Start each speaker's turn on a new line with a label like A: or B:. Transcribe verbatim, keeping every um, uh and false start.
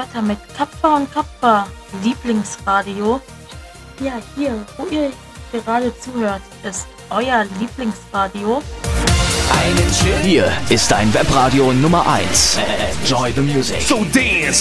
A: Wörter mit Kappa und Kappa, Lieblingsradio. Ja, hier, wo ihr gerade zuhört, ist euer Lieblingsradio.
B: Hier ist dein Webradio Nummer eins. Enjoy the music.
C: So dance